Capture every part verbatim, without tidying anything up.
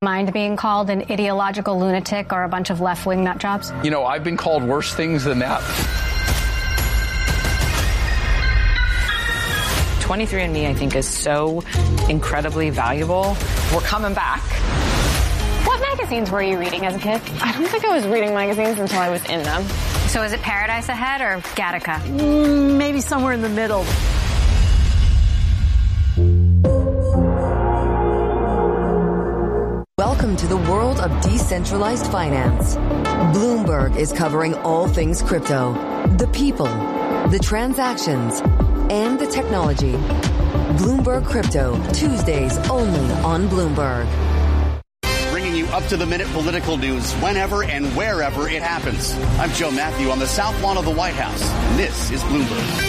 Mind being called an ideological lunatic or a bunch of left-wing nut jobs? You know, I've been called worse things than that. twenty-three and me, I think, is so incredibly valuable. We're coming back. What magazines were you reading as a kid? I don't think I was reading magazines until I was in them. So is it Paradise Ahead or Gattaca? Mm, maybe somewhere in the middle. Welcome to the world of decentralized finance. Bloomberg is covering all things crypto, the people, the transactions, and the technology. Bloomberg Crypto, Tuesdays only on Bloomberg. Bringing you up-to-the-minute political news whenever and wherever it happens. I'm Joe Matthew on the South Lawn of the White House. This is Bloomberg.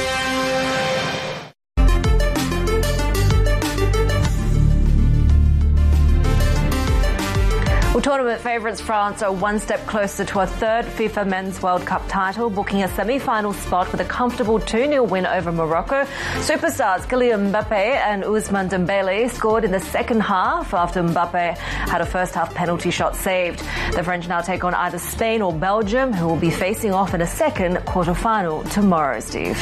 Well, tournament favourites France are one step closer to a third FIFA Men's World Cup title, booking a semi-final spot with a comfortable two nil win over Morocco. Superstars Kylian Mbappe and Ousmane Dembele scored in the second half after Mbappe had a first-half penalty shot saved. The French now take on either Spain or Belgium, who will be facing off in a second quarter-final tomorrow, Steve.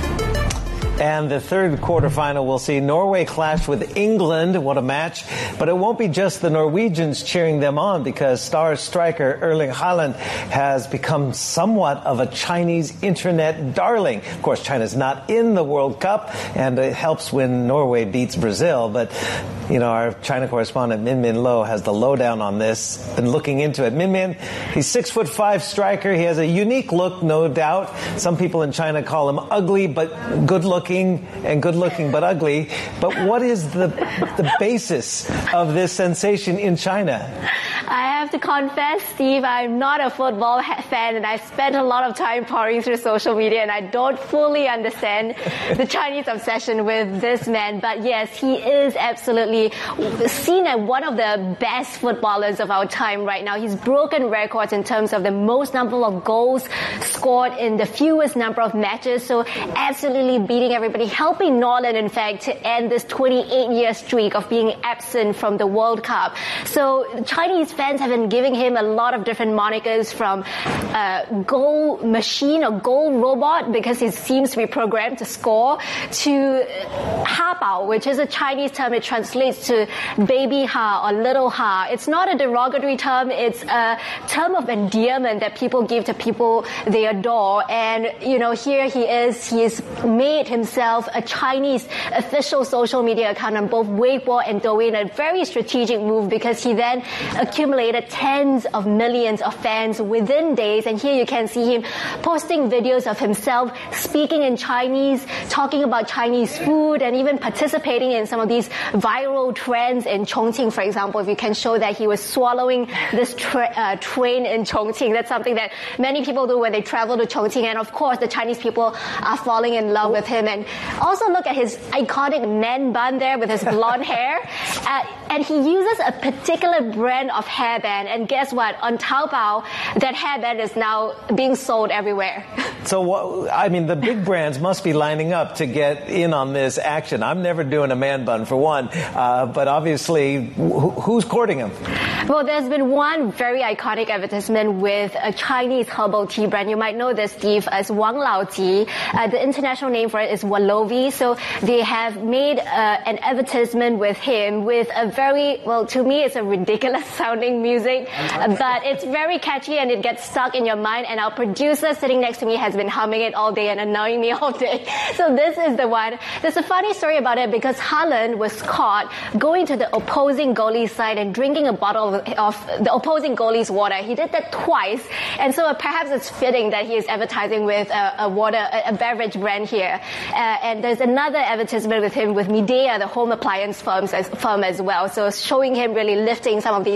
And the third quarterfinal will see Norway clash with England. What a match. But it won't be just the Norwegians cheering them on, because star striker Erling Haaland has become somewhat of a Chinese internet darling. Of course, China's not in the World Cup, and it helps when Norway beats Brazil. But, you know, our China correspondent Min Min Lo has the lowdown on this and looking into it. Min Min, he's six foot five striker. He has a unique look, no doubt. Some people in China call him ugly, but good looking. And good looking but ugly. But what is the the basis of this sensation in China? I have to confess, Steve, I'm not a football fan, and I spent a lot of time pouring through social media, and I don't fully understand the Chinese obsession with this man. But yes, he is absolutely seen as one of the best footballers of our time right now. He's broken records in terms of the most number of goals scored in the fewest number of matches. So absolutely beating everybody, helping Norland, in fact, to end this twenty-eight year streak of being absent from the World Cup. So Chinese fans have been giving him a lot of different monikers, from uh, goal machine or goal robot, because he seems to be programmed to score, to Ha Bao, which is a Chinese term. It translates to baby Ha or little Ha. It's not a derogatory term. It's a term of endearment that people give to people they adore. And, you know, here he is. He has made himself a Chinese official social media account on both Weibo and Douyin, a very strategic move, because he then accumulated tens of millions of fans within days. And here you can see him posting videos of himself speaking in Chinese, talking about Chinese food, and even participating in some of these viral trends in Chongqing, for example. If you can show that he was swallowing this tra- uh, train in Chongqing, that's something that many people do when they travel to Chongqing. And of course, the Chinese people are falling in love with him. And also look at his iconic man bun there with his blonde hair. Uh, and he uses a particular brand of hairband. And guess what? On Taobao, that hairband is now being sold everywhere. So, what, I mean, the big brands must be lining up to get in on this action. I'm never doing a man bun, for one. Uh, but obviously, wh- who's courting him? Well, there's been one very iconic advertisement with a Chinese herbal tea brand. You might know this, Steve, as Wang Lao Ji. Uh, the international name for it is Walovi. So they have made uh, an advertisement with him with a very, well, to me, it's a ridiculous sounding music, but it's very catchy and it gets stuck in your mind. And our producer sitting next to me has been humming it all day and annoying me all day. So this is the one. There's a funny story about it, because Haaland was caught going to the opposing goalie's side and drinking a bottle of, of the opposing goalie's water. He did that twice. And so perhaps it's fitting that he is advertising with a, a water, a, a beverage brand here. Uh, and there's another advertisement with him with Midea, the home appliance firms as, firm as well. So showing him really lifting some of these